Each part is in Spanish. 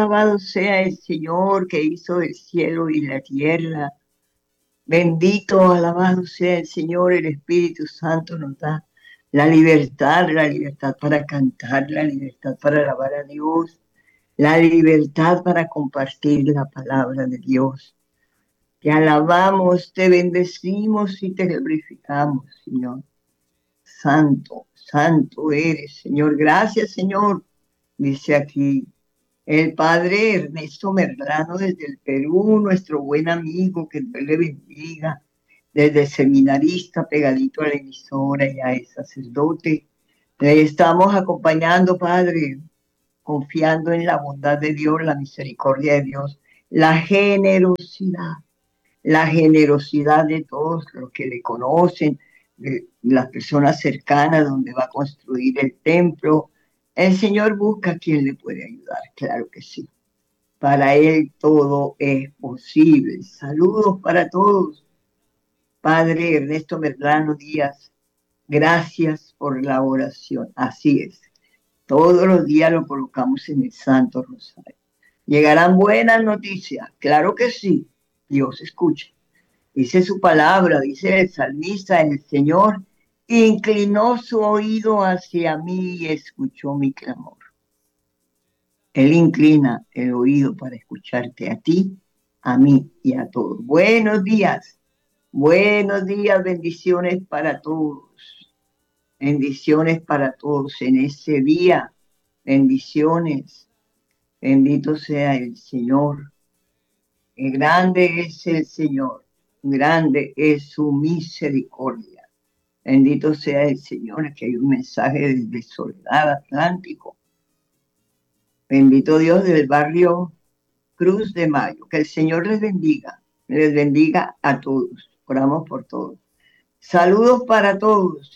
Alabado sea el Señor que hizo el cielo y la tierra. Bendito, alabado sea el Señor, el Espíritu Santo nos da la libertad para cantar, la libertad para alabar a Dios, la libertad para compartir la palabra de Dios. Te alabamos, te bendecimos y te glorificamos, Señor. Santo, santo eres, Señor. Gracias, Señor. Dice aquí el padre Ernesto Merlano desde el Perú, nuestro buen amigo, que Dios le bendiga, desde seminarista pegadito a la emisora, ya es sacerdote. Le estamos acompañando, Padre, confiando en la bondad de Dios, la misericordia de Dios, la generosidad de todos los que le conocen, de las personas cercanas donde va a construir el templo. El Señor busca a quien le puede ayudar, claro que sí. Para Él todo es posible. Saludos para todos. Padre Ernesto Merlano Díaz, gracias por la oración. Así es. Todos los días lo colocamos en el Santo Rosario. Llegarán buenas noticias. Claro que sí. Dios escucha. Dice su palabra, dice el salmista, el Señor inclinó su oído hacia mí y escuchó mi clamor. Él inclina el oído para escucharte a ti, a mí y a todos. Buenos días, bendiciones para todos en ese día, bendiciones, bendito sea el Señor. Grande es el Señor, grande es su misericordia. Bendito sea el Señor. Aquí hay un mensaje desde Soledad Atlántico. Bendito Dios del barrio Cruz de Mayo. Que el Señor les bendiga a todos. Oramos por todos. Saludos para todos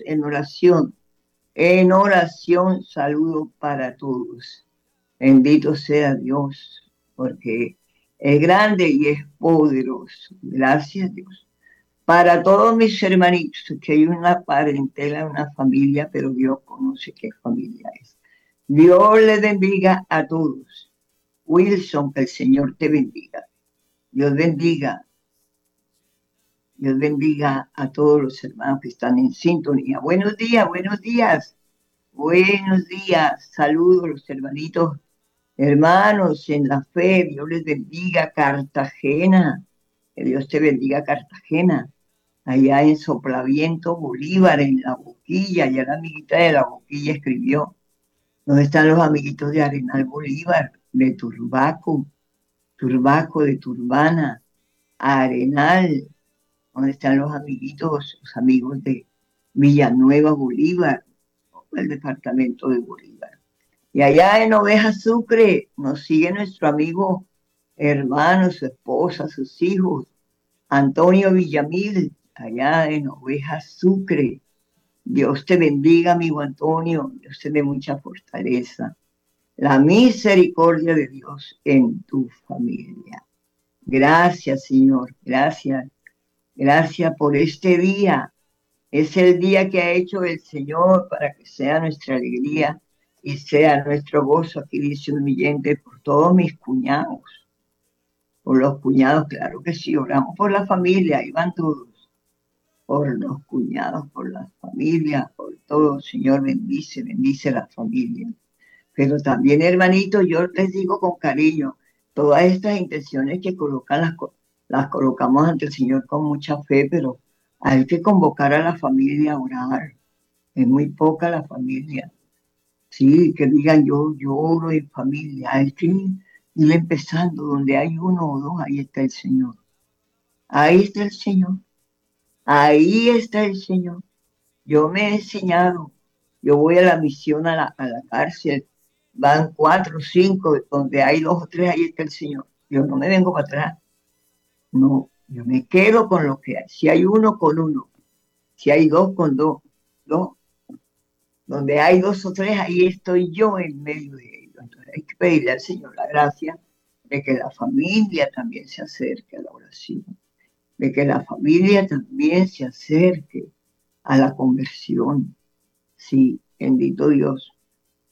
en oración, saludos para todos. Bendito sea Dios, porque es grande y es poderoso. Gracias Dios. Para todos mis hermanitos, que hay una parentela, una familia, pero Dios conoce qué familia es. Dios les bendiga a todos. Wilson, que el Señor te bendiga. Dios bendiga, Dios bendiga a todos los hermanos que están en sintonía. Buenos días, buenos días, buenos días. Saludos los hermanitos, hermanos en la fe. Dios les bendiga Cartagena. Que Dios te bendiga Cartagena. Allá en Soplaviento, Bolívar, en La Boquilla. Ya la amiguita de La Boquilla escribió. ¿Dónde están los amiguitos de Arenal Bolívar, de Turbaco, de Turbana, Arenal? ¿Dónde están los amiguitos, los amigos de Villanueva, Bolívar, el departamento de Bolívar? Y allá en Oveja Sucre nos sigue nuestro amigo, hermano, su esposa, sus hijos, Antonio Villamil, allá en Oveja Sucre. Dios te bendiga, amigo Antonio, Dios te dé mucha fortaleza. La misericordia de Dios en tu familia. Gracias, Señor, gracias. Gracias por este día. Es el día que ha hecho el Señor para que sea nuestra alegría y sea nuestro gozo. Aquí dice un oyente por todos mis cuñados, por los cuñados, claro que sí, oramos por la familia, ahí van todos, por los cuñados, por la familia, por todo. Señor, bendice la familia. Pero también, hermanito, yo les digo con cariño, todas estas intenciones que colocan las colocamos ante el Señor con mucha fe, pero hay que convocar a la familia a orar. Es muy poca la familia. Sí, que digan yo oro en familia. Hay que ir empezando, donde hay uno o dos, ahí está el Señor. Ahí está el Señor. Ahí está el Señor. Yo me he enseñado, yo voy a la misión a la cárcel, van 4 o 5, donde hay 2 o 3, ahí está el Señor. Yo no me vengo para atrás, no, yo me quedo con lo que hay. Si hay uno, con uno. Si hay dos, con dos. Dos. Donde hay 2 o 3, ahí estoy yo en medio de ellos. Entonces hay que pedirle al Señor la gracia de que la familia también se acerque a la oración, de que la familia también se acerque a la conversión. Sí, bendito Dios,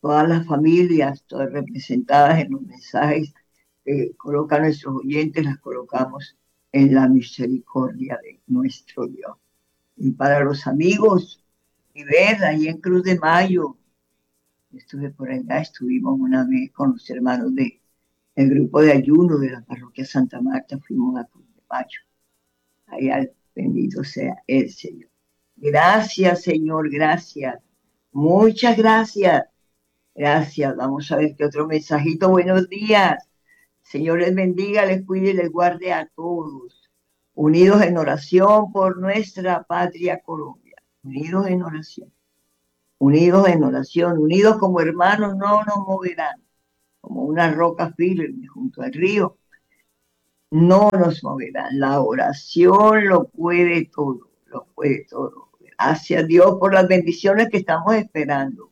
todas las familias, todas representadas en los mensajes que colocan nuestros oyentes, las colocamos en la misericordia de nuestro Dios. Y para los amigos, y ver ahí en Cruz de Mayo, estuve por allá, estuvimos una vez con los hermanos del grupo de ayuno de la parroquia Santa Marta, fuimos a Cruz de Mayo. Allá, bendito sea el Señor. Gracias, Señor, gracias. Muchas gracias. Gracias. Vamos a ver qué otro mensajito. Buenos días. Señor les bendiga, les cuide y les guarde a todos. Unidos en oración por nuestra patria Colombia. Unidos en oración. Unidos en oración. Unidos como hermanos no nos moverán. Como una roca firme junto al río. No nos moverán. La oración lo puede todo. Lo puede todo. Gracias a Dios por las bendiciones que estamos esperando.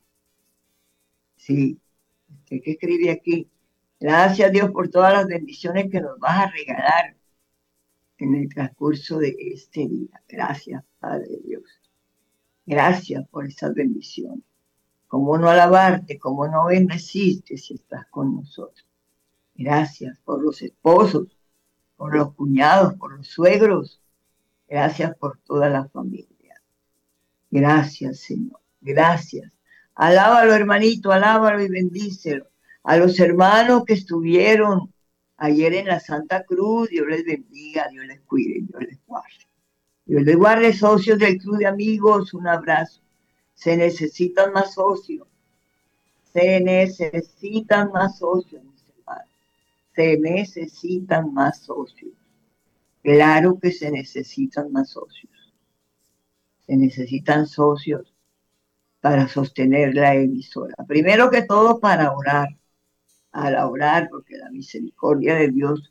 Sí. ¿Usted qué escribe aquí? Gracias a Dios por todas las bendiciones que nos vas a regalar en el transcurso de este día. Gracias, Padre Dios. Gracias por esas bendiciones. ¿Cómo no alabarte? ¿Cómo no bendecirte si estás con nosotros? Gracias por los esposos, por los cuñados, por los suegros. Gracias por toda la familia. Gracias, Señor. Gracias. Alábalo, hermanito, alábalo y bendícelo. A los hermanos que estuvieron ayer en la Santa Cruz, Dios les bendiga, Dios les cuide, Dios les guarde. Dios les guarde, socios del Club de Amigos, un abrazo. Se necesitan más socios. Se necesitan más socios, mis hermanos. Se necesitan más socios. Claro que se necesitan más socios. Se necesitan socios para sostener la emisora. Primero que todo para orar. Al orar, porque la misericordia de Dios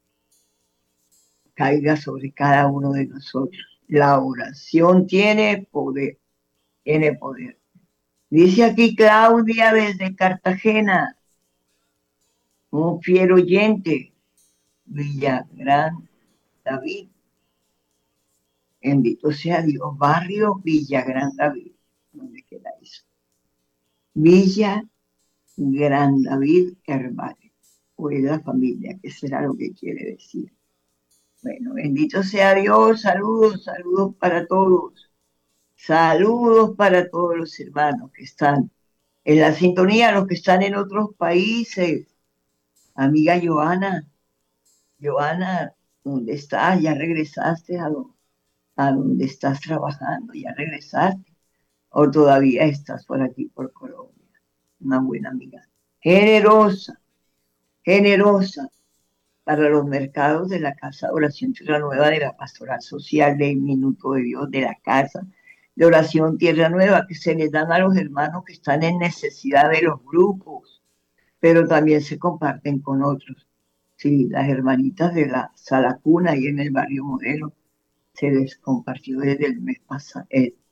caiga sobre cada uno de nosotros. La oración tiene poder, tiene poder. Dice aquí Claudia desde Cartagena, un fiel oyente, Villagrán David. Bendito sea Dios, barrio Villagrán David. ¿Dónde queda eso? Villa Gran David Hermano, o es la familia, que será lo que quiere decir. Bueno, bendito sea Dios, saludos, saludos para todos. Saludos para todos los hermanos que están en la sintonía, los que están en otros países. Amiga Joana, Joana, ¿dónde estás? ¿Ya regresaste a donde estás trabajando? ¿Ya regresaste? ¿O todavía estás por aquí, por Colombia? Una buena amiga. Generosa, generosa para los mercados de la Casa de Oración Tierra Nueva, de la Pastoral Social del Minuto de Dios, de la Casa de Oración Tierra Nueva, que se les dan a los hermanos que están en necesidad de los grupos, pero también se comparten con otros. Sí, las hermanitas de la Sala Cuna y en el barrio Modelo se les compartió desde el mes pasado,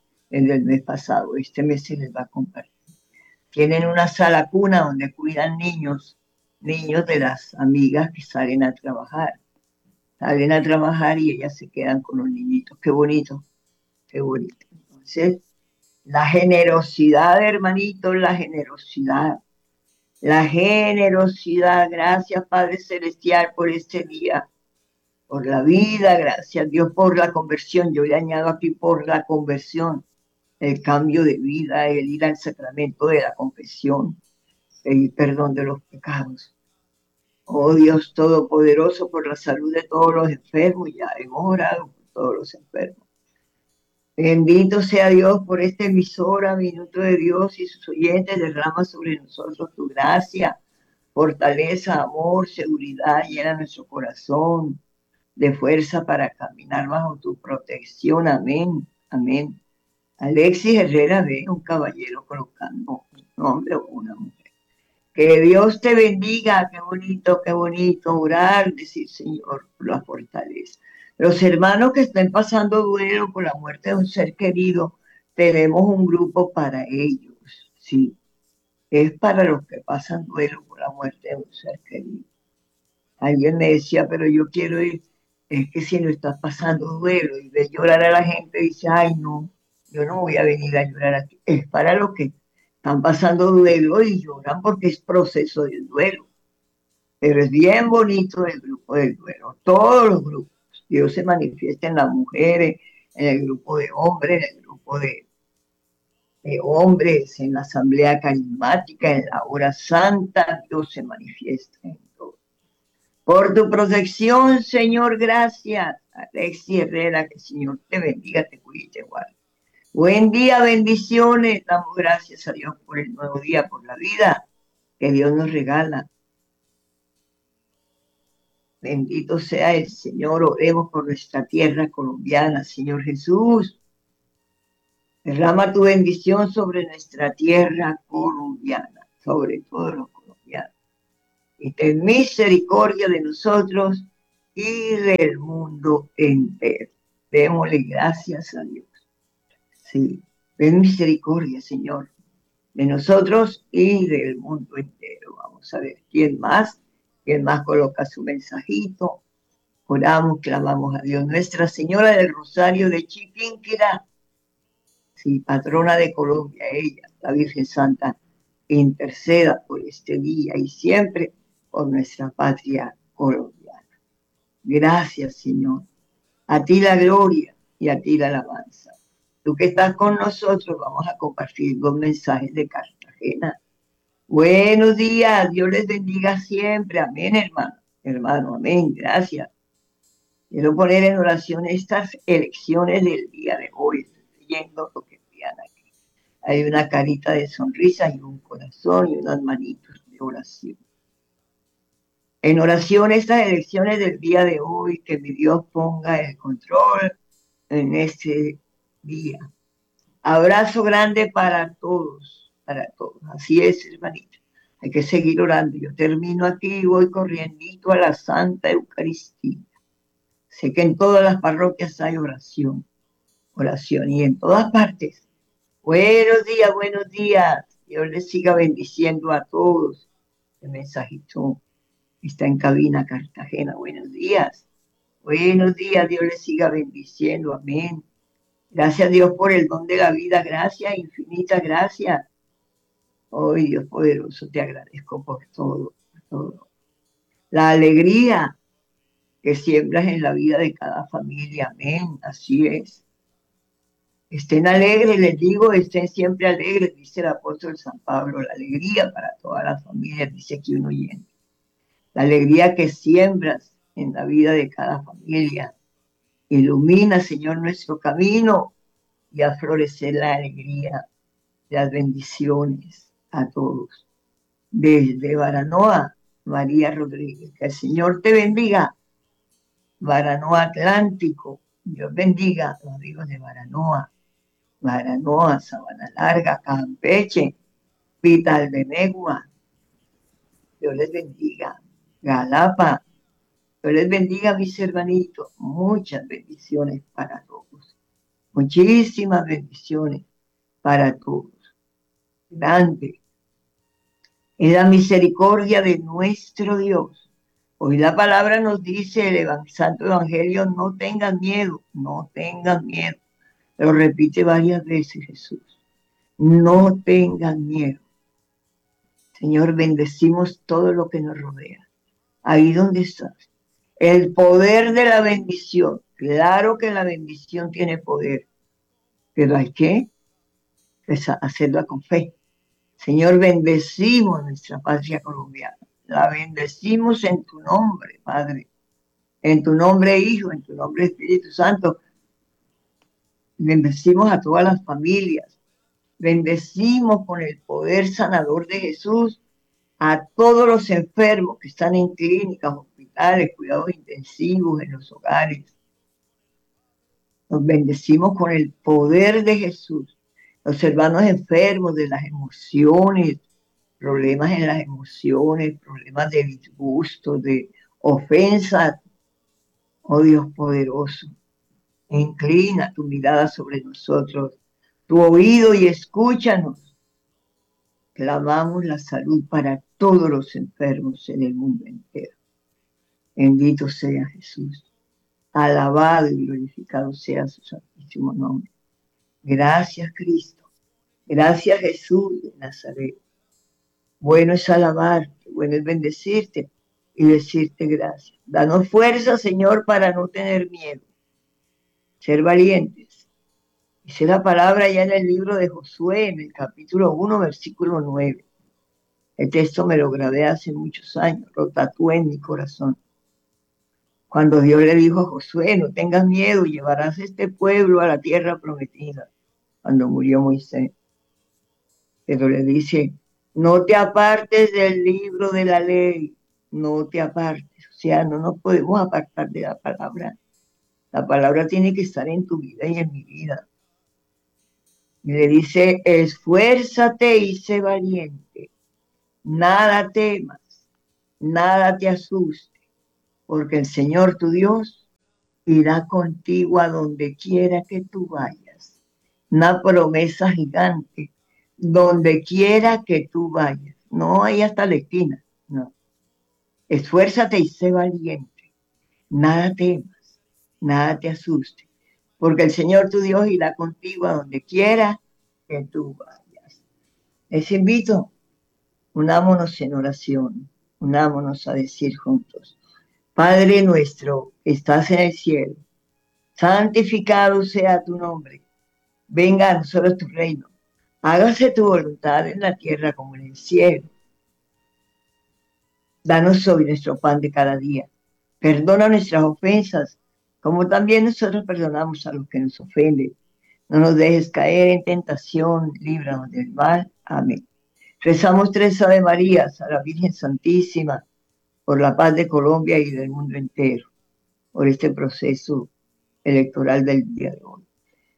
este mes se les va a compartir. Tienen una sala cuna donde cuidan niños de las amigas que salen a trabajar. Salen a trabajar y ellas se quedan con los niñitos. Qué bonito, qué bonito. Entonces, la generosidad, hermanitos, la generosidad. La generosidad. Gracias, Padre Celestial, por este día, por la vida. Gracias, Dios, por la conversión. Yo le añado aquí por la conversión, el cambio de vida, el ir al sacramento de la confesión, el perdón de los pecados. Oh Dios Todopoderoso, por la salud de todos los enfermos, ya hemos orado por todos los enfermos. Bendito sea Dios por esta emisora, Minuto de Dios y sus oyentes, derrama sobre nosotros tu gracia, fortaleza, amor, seguridad, llena nuestro corazón de fuerza para caminar bajo tu protección. Amén, amén. Alexis Herrera ve un caballero colocando un hombre o una mujer. Que Dios te bendiga, qué bonito orar, decir Señor, por la fortaleza. Los hermanos que estén pasando duelo por la muerte de un ser querido, tenemos un grupo para ellos, sí. Es para los que pasan duelo por la muerte de un ser querido. Alguien me decía, pero yo quiero ir, es que si no estás pasando duelo y ves llorar a la gente, dice, ay no, yo no voy a venir a llorar aquí. Es para los que están pasando duelo y lloran porque es proceso del duelo. Pero es bien bonito el grupo del duelo, todos los grupos. Dios se manifiesta en las mujeres, en el grupo de hombres, en el grupo de hombres, en la asamblea carismática, en la hora santa, Dios se manifiesta en todo. Por tu protección, Señor, gracias. Alexi Herrera, que el Señor te bendiga, te cuide y te guarde. Buen día, bendiciones. Damos gracias a Dios por el nuevo día, por la vida que Dios nos regala. Bendito sea el Señor. Oremos por nuestra tierra colombiana, Señor Jesús. Derrama tu bendición sobre nuestra tierra colombiana, sobre todos los colombianos. Y ten misericordia de nosotros y del mundo entero. Démosle gracias a Dios. Sí, ten misericordia, Señor, de nosotros y del mundo entero. Vamos a ver quién más coloca su mensajito. Oramos, clamamos a Dios. Nuestra Señora del Rosario de Chiquinquirá, sí, patrona de Colombia, ella, la Virgen Santa, interceda por este día y siempre por nuestra patria colombiana. Gracias, Señor. A ti la gloria y a ti la alabanza. Tú que estás con nosotros, vamos a compartir dos mensajes de Cartagena. Buenos días, Dios les bendiga siempre. Amén, hermano. Hermano, amén. Gracias. Quiero poner en oración estas elecciones del día de hoy. Estoy leyendo lo que envían aquí. Hay una carita de sonrisa y un corazón y unas manitos de oración. En oración estas elecciones del día de hoy, que mi Dios ponga el control en este día. Abrazo grande para todos, para todos. Así es, hermanita. Hay que seguir orando. Yo termino aquí y voy corriendo a la Santa Eucaristía. Sé que en todas las parroquias hay oración, oración y en todas partes. Buenos días, buenos días. Dios les siga bendiciendo a todos. El mensajito está en cabina Cartagena. Buenos días. Buenos días, Dios les siga bendiciendo. Amén. Gracias a Dios por el don de la vida. Gracias, infinitas gracias. Hoy, Dios poderoso, te agradezco por todo, por todo. La alegría que siembras en la vida de cada familia. Amén. Así es. Estén alegres, les digo, estén siempre alegres, dice el apóstol San Pablo. La alegría para todas las familias, dice aquí un oyente. La alegría que siembras en la vida de cada familia. Ilumina, Señor, nuestro camino y a florecer la alegría, las bendiciones a todos. Desde Baranoa, María Rodríguez. Que el Señor te bendiga. Baranoa Atlántico. Dios bendiga a los amigos de Baranoa. Baranoa, Sabana Larga, Campeche, Vital de Megua. Dios les bendiga. Galapa. Dios les bendiga, mis hermanitos. Muchas bendiciones para todos. Muchísimas bendiciones para todos. Grande es la misericordia de nuestro Dios. Hoy la palabra nos dice, el Santo Evangelio, no tengan miedo, no tengan miedo. Lo repite varias veces Jesús. No tengan miedo. Señor, bendecimos todo lo que nos rodea. Ahí donde estás. El poder de la bendición. Claro que la bendición tiene poder, pero hay que hacerla con fe. Señor, bendecimos nuestra patria colombiana. La bendecimos en tu nombre, Padre. En tu nombre, Hijo, en tu nombre, Espíritu Santo. Bendecimos a todas las familias. Bendecimos con el poder sanador de Jesús a todos los enfermos que están en clínicas, hospitales, cuidados intensivos, en los hogares. Nos bendecimos con el poder de Jesús. Los hermanos enfermos de las emociones, problemas en las emociones, problemas de disgusto, de ofensa. Oh Dios poderoso, inclina tu mirada sobre nosotros, tu oído y escúchanos. Clamamos la salud para todos los enfermos en el mundo entero. Bendito sea Jesús. Alabado y glorificado sea su santísimo nombre. Gracias, Cristo. Gracias, Jesús de Nazaret. Bueno es alabarte, bueno es bendecirte y decirte gracias. Danos fuerza, Señor, para no tener miedo, ser valientes. Dice la palabra ya en el libro de Josué, en el capítulo 1, versículo 9. El texto me lo grabé hace muchos años, lo tatué en mi corazón. Cuando Dios le dijo a Josué, no tengas miedo, llevarás este pueblo a la tierra prometida, cuando murió Moisés. Pero le dice, no te apartes del libro de la ley, no te apartes. O sea, no nos podemos apartar de la palabra. La palabra tiene que estar en tu vida y en mi vida. Y le dice, esfuérzate y sé valiente. Nada temas, nada te asuste, porque el Señor tu Dios irá contigo a donde quiera que tú vayas. Una promesa gigante, donde quiera que tú vayas. No hay hasta la esquina, no. Esfuérzate y sé valiente. Nada temas, nada te asuste, porque el Señor tu Dios irá contigo a donde quiera que tú vayas. Les invito, unámonos en oración, unámonos a decir juntos, Padre nuestro, estás en el cielo, santificado sea tu nombre, venga a nosotros tu reino, hágase tu voluntad en la tierra como en el cielo. Danos hoy nuestro pan de cada día, perdona nuestras ofensas, como también nosotros perdonamos a los que nos ofenden. No nos dejes caer en tentación, líbranos del mal. Amén. Rezamos 3 Ave Marías a la Virgen Santísima, por la paz de Colombia y del mundo entero, por este proceso electoral del día de hoy.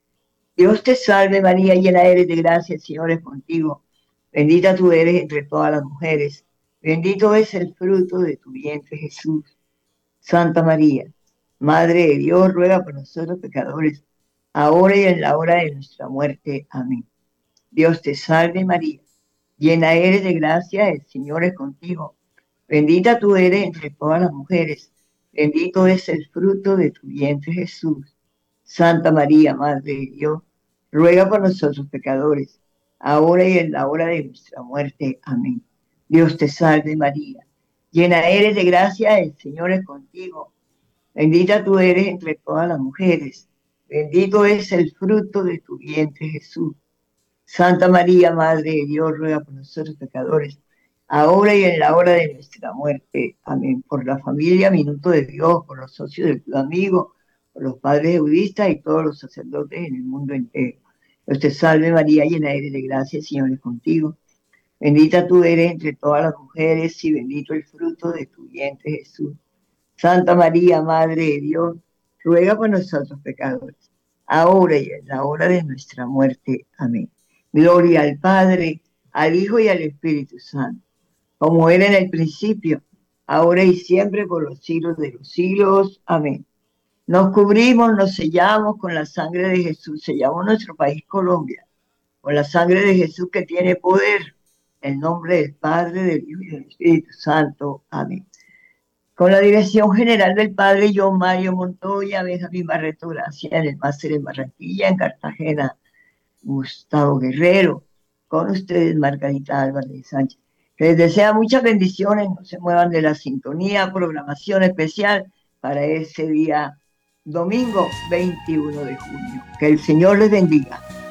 Dios te salve María, llena eres de gracia, el Señor es contigo. Bendita tú eres entre todas las mujeres. Bendito es el fruto de tu vientre, Jesús. Santa María, Madre de Dios, ruega por nosotros pecadores, ahora y en la hora de nuestra muerte. Amén. Dios te salve María, llena eres de gracia, el Señor es contigo. Bendita tú eres entre todas las mujeres. Bendito es el fruto de tu vientre, Jesús. Santa María, Madre de Dios, ruega por nosotros pecadores, ahora y en la hora de nuestra muerte. Amén. Dios te salve María, llena eres de gracia, el Señor es contigo. Bendita tú eres entre todas las mujeres. Bendito es el fruto de tu vientre, Jesús. Santa María, Madre de Dios, ruega por nosotros pecadores, ahora y en la hora de nuestra muerte. Amén. Por la familia, Minuto de Dios, por los socios del Club Amigo, por los padres budistas y todos los sacerdotes en el mundo entero. Dios te salve María, llena eres de gracia, el Señor es contigo. Bendita tú eres entre todas las mujeres y bendito el fruto de tu vientre, Jesús. Santa María, Madre de Dios, ruega por nosotros pecadores, ahora y en la hora de nuestra muerte. Amén. Gloria al Padre, al Hijo y al Espíritu Santo, como era en el principio, ahora y siempre, por los siglos de los siglos. Amén. Nos cubrimos, nos sellamos con la sangre de Jesús, sellamos nuestro país Colombia, con la sangre de Jesús que tiene poder, en nombre del Padre, del Hijo y del Espíritu Santo. Amén. Con la dirección general del padre John Mario Montoya, Benjamín Barreto Gracia, en el máster en Barranquilla, en Cartagena, Gustavo Guerrero, con ustedes Margarita Álvarez Sánchez. Les desea muchas bendiciones, no se muevan de la sintonía, programación especial para ese día domingo 21 de junio. Que el Señor les bendiga.